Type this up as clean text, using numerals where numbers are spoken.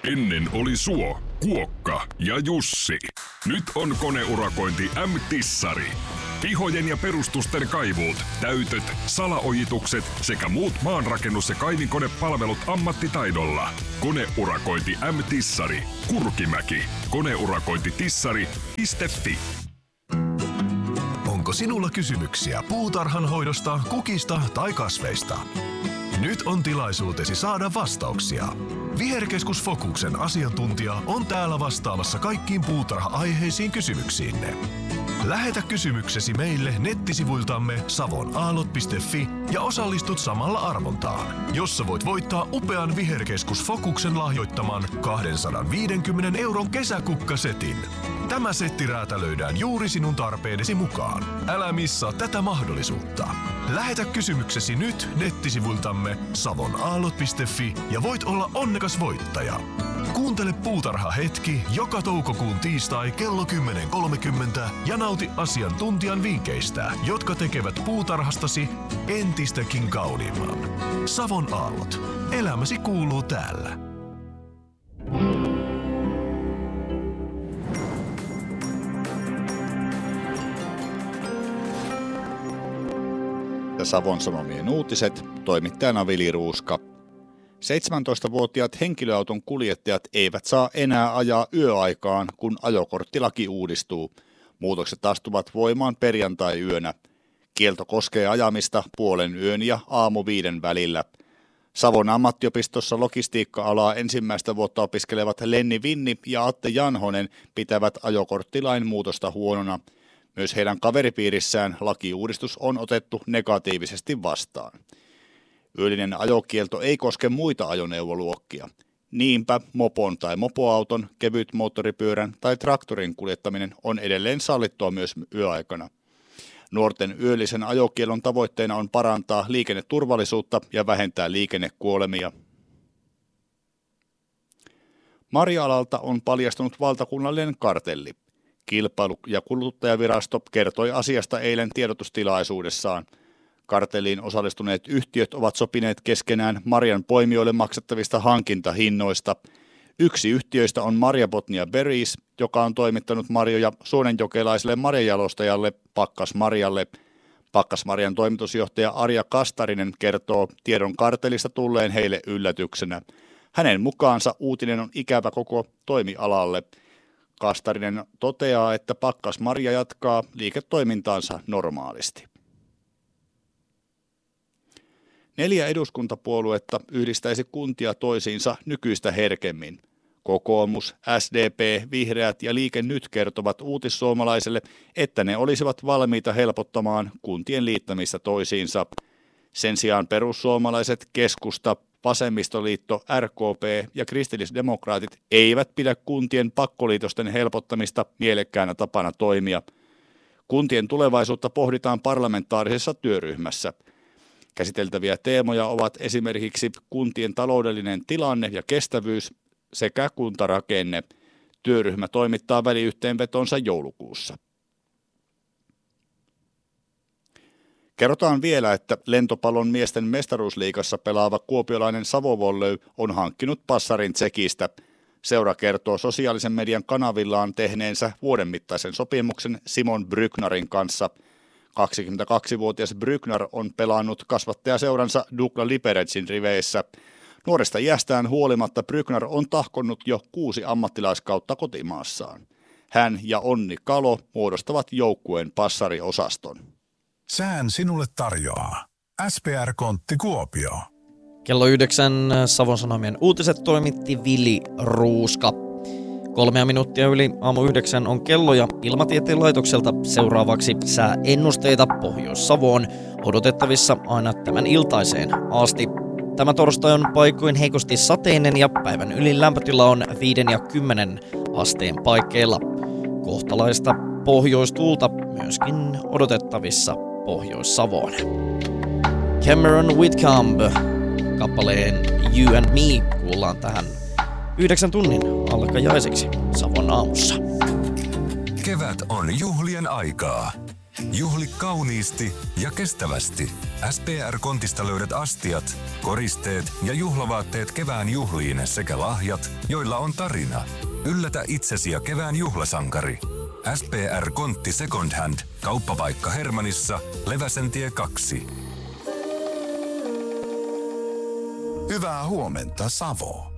Ennen oli Suo, Kuokka ja Jussi. Nyt on koneurakointi M-Tissari. Pihojen ja perustusten kaivuut, täytöt, salaojitukset sekä muut maanrakennus- ja kaivinkonepalvelut ammattitaidolla. Koneurakointi M-Tissari. Kurkimäki. Koneurakointitissari.fi. Onko sinulla kysymyksiä puutarhan hoidosta, kukista tai kasveista? Nyt on tilaisuutesi saada vastauksia. Viherkeskus Fokuksen asiantuntija on täällä vastaamassa kaikkiin puutarha-aiheisiin kysymyksiinne. Lähetä kysymyksesi meille nettisivuiltamme savonaallot.fi ja osallistut samalla arvontaan, jossa voit voittaa upean Viherkeskus Fokuksen lahjoittaman 250 € kesäkukkasetin. Tämä setti räätälöidään juuri sinun tarpeidesi mukaan. Älä missaa tätä mahdollisuutta. Lähetä kysymyksesi nyt nettisivuiltamme savonaallot.fi ja voit olla onnekas voittaja. Kuuntele Puutarha hetki joka toukokuun tiistai kello 10.30 ja nauti asiantuntijan vinkkeistä, jotka tekevät puutarhastasi entistäkin kauniimman. Savon aallot. Elämäsi kuuluu täällä. Ja Savon Sanomien uutiset, toimittajana Vili Ruuska. 17-vuotiaat henkilöauton kuljettajat eivät saa enää ajaa yöaikaan, kun ajokorttilaki uudistuu. Muutokset astuvat voimaan perjantai-yönä. Kielto koskee ajamista 0:30 ja 5:00 välillä. Savon ammattiopistossa logistiikka-alaa ensimmäistä vuotta opiskelevat Lenni Vinni ja Atte Janhonen pitävät ajokorttilain muutosta huonona. Myös heidän kaveripiirissään lakiuudistus on otettu negatiivisesti vastaan. Yöllinen ajokielto ei koske muita ajoneuvoluokkia. Niinpä mopon tai mopoauton, kevytmoottoripyörän tai traktorin kuljettaminen on edelleen sallittua myös yöaikana. Nuorten yöllisen ajokielon tavoitteena on parantaa liikenneturvallisuutta ja vähentää liikennekuolemia. Marja-alalta on paljastunut valtakunnallinen kartelli. Kilpailu- ja kuluttajavirasto kertoi asiasta eilen tiedotustilaisuudessaan. Kartelliin osallistuneet yhtiöt ovat sopineet keskenään marjan poimijoille maksettavista hankintahinnoista. Yksi yhtiöistä on Marjabotnia Berries, joka on toimittanut marjoja suonenjokelaiselle marjajalostajalle Pakkasmarjalle. Pakkasmarjan toimitusjohtaja Arja Kastarinen kertoo tiedon kartellista tulleen heille yllätyksenä. Hänen mukaansa uutinen on ikävä koko toimialalle. Kastarinen toteaa, että Pakkasmarja jatkaa liiketoimintaansa normaalisti. 4 eduskuntapuoluetta yhdistäisi kuntia toisiinsa nykyistä herkemmin. Kokoomus, SDP, Vihreät ja Liike Nyt kertovat Uutissuomalaiselle, että ne olisivat valmiita helpottamaan kuntien liittämistä toisiinsa. Sen sijaan perussuomalaiset, keskusta, vasemmistoliitto, RKP ja kristillisdemokraatit eivät pidä kuntien pakkoliitosten helpottamista mielekkäänä tapana toimia. Kuntien tulevaisuutta pohditaan parlamentaarisessa työryhmässä. Käsiteltäviä teemoja ovat esimerkiksi kuntien taloudellinen tilanne ja kestävyys sekä kuntarakenne. Työryhmä toimittaa väliyhteenvetonsa joulukuussa. Kerrotaan vielä, että lentopallon miesten mestaruusliigassa pelaava kuopiolainen Savo Volley on hankkinut passarin Tsekistä. Seura kertoo sosiaalisen median kanavillaan tehneensä vuoden mittaisen sopimuksen Simon Brücknerin kanssa. 22-vuotias Brückner on pelannut kasvattajaseuransa Dukla Liberecin riveissä. Nuoresta iästään huolimatta Brückner on tahkonnut jo 6 ammattilaiskautta kotimaassaan. Hän ja Onni Kalo muodostavat joukkueen passariosaston. Sään sinulle tarjoaa SPR-kontti Kuopio. Kello 9 Savon Sanomien uutiset toimitti Vili Ruuska. 3 minuuttia yli aamu 9 on kello ja Ilmatieteen laitokselta seuraavaksi sääennusteita Pohjois-Savoon odotettavissa aina tämän iltaiseen asti. Tämä torstai on paikoin heikosti sateinen ja päivän ylin lämpötila on 5 ja 10 asteen paikkeilla. Kohtalaista pohjoistuulta myöskin odotettavissa Pohjois-Savoon. Cameron Whitcomb kappaleen You and Me kuullaan tähän 9 tunnin alkajaiseksi Savon aamussa. Kevät on juhlien aikaa. Juhli kauniisti ja kestävästi. SPR-kontista löydät astiat, koristeet ja juhlavaatteet kevään juhliin sekä lahjat, joilla on tarina. Yllätä itsesi ja kevään juhlasankari. SPR-kontti Second Hand. Kauppapaikka Hermannissa, Leväsentie 2. Hyvää huomenta, Savo.